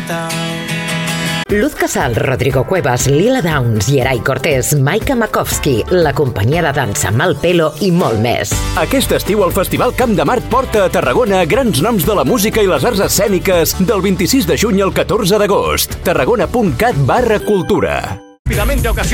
bicicleta. Luz Casal, Rodrigo Cuevas, Lila Downs, Yeray Cortés, Maika Makovsky, la companyia de dansa Malpelo i molt més. Aquest estiu el Festival Camp de Mart porta a Tarragona grans noms de la música i les arts escèniques del 26 de juny al 14 d'agost. tarragona.cat/cultura.